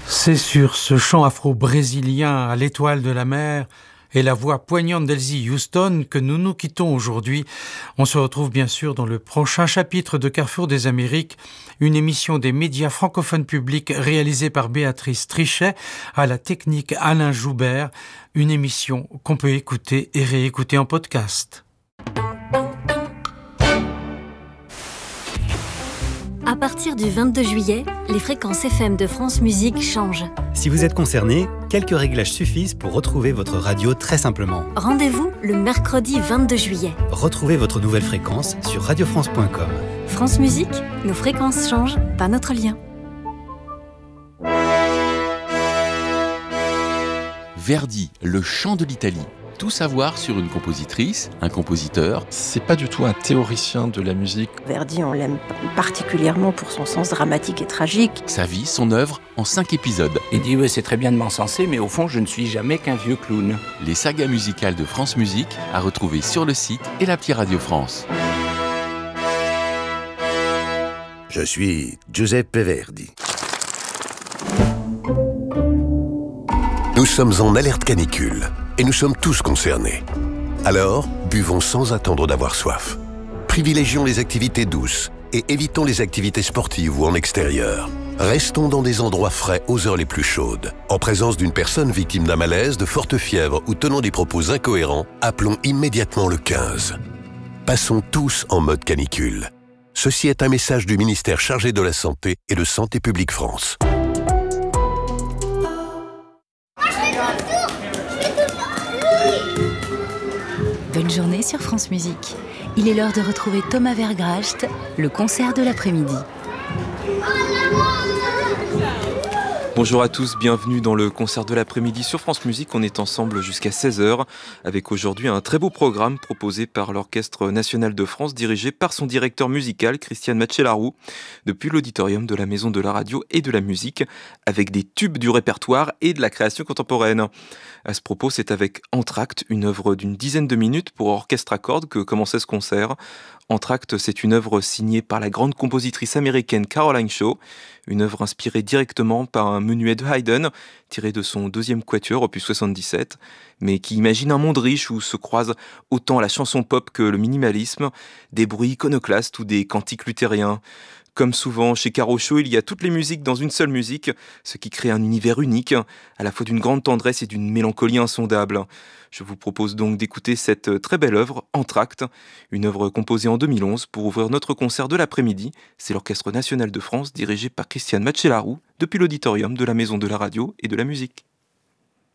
C'est sur ce chant afro-brésilien à l'étoile de la mer et la voix poignante d'Elsie Houston que nous nous quittons aujourd'hui. On se retrouve bien sûr dans le prochain chapitre de Carrefour des Amériques, une émission des médias francophones publics réalisée par Béatrice Trichet, à la technique Alain Joubert, une émission qu'on peut écouter et réécouter en podcast. À partir du 22 juillet, les fréquences FM de France Musique changent. Si vous êtes concerné, quelques réglages suffisent pour retrouver votre radio très simplement. Rendez-vous le mercredi 22 juillet. Retrouvez votre nouvelle fréquence sur radiofrance.com. France Musique, nos fréquences changent, pas notre lien. Verdi, le chant de l'Italie. Tout savoir sur une compositrice, un compositeur. C'est pas du tout un théoricien de la musique. Verdi, on l'aime particulièrement pour son sens dramatique et tragique. Sa vie, son œuvre, en 5 épisodes. Il dit oui, c'est très bien de m'encenser, mais au fond, je ne suis jamais qu'un vieux clown. Les sagas musicales de France Musique à retrouver sur le site et l'appli Radio France. Je suis Giuseppe Verdi. Nous sommes en alerte canicule. Et nous sommes tous concernés. Alors, buvons sans attendre d'avoir soif. Privilégions les activités douces et évitons les activités sportives ou en extérieur. Restons dans des endroits frais aux heures les plus chaudes. En présence d'une personne victime d'un malaise, de forte fièvre ou tenant des propos incohérents, appelons immédiatement le 15. Passons tous en mode canicule. Ceci est un message du ministère chargé de la Santé et de Santé publique France. Bonne journée sur France Musique. Il est l'heure de retrouver Thomas Vergracht, le concert de l'après-midi. Bonjour à tous, bienvenue dans le concert de l'après-midi sur France Musique. On est ensemble jusqu'à 16h avec aujourd'hui un très beau programme proposé par l'Orchestre National de France dirigé par son directeur musical Christian Macellaro depuis l'auditorium de la Maison de la Radio et de la Musique avec des tubes du répertoire et de la création contemporaine. À ce propos, c'est avec Entr'acte, une œuvre d'une dizaine de minutes pour orchestre à cordes que commençait ce concert. Entr'acte, c'est une œuvre signée par la grande compositrice américaine Caroline Shaw, une œuvre inspirée directement par un menuet de Haydn, tiré de son deuxième quatuor, opus 77, mais qui imagine un monde riche où se croisent autant la chanson pop que le minimalisme, des bruits iconoclastes ou des cantiques luthériens. Comme souvent chez Caro Shaw, il y a toutes les musiques dans une seule musique, ce qui crée un univers unique, à la fois d'une grande tendresse et d'une mélancolie insondable. Je vous propose donc d'écouter cette très belle œuvre, Entr'acte, une œuvre composée en 2011 pour ouvrir notre concert de l'après-midi. C'est l'Orchestre National de France dirigé par Christian Macellaro depuis l'auditorium de la Maison de la Radio et de la Musique.